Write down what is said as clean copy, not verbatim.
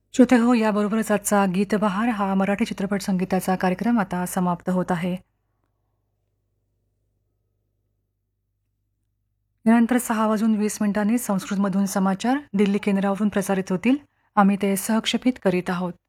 श्रोते हो, याबरोबरच आजचा गीतबहार हा मराठी चित्रपट संगीताचा कार्यक्रम आता समाप्त होत आहे. यानंतर 6:20 संस्कृतमधून समाचार दिल्ली केंद्रावरून प्रसारित होतील. आम्ही ते सहक्षेपित करीत आहोत.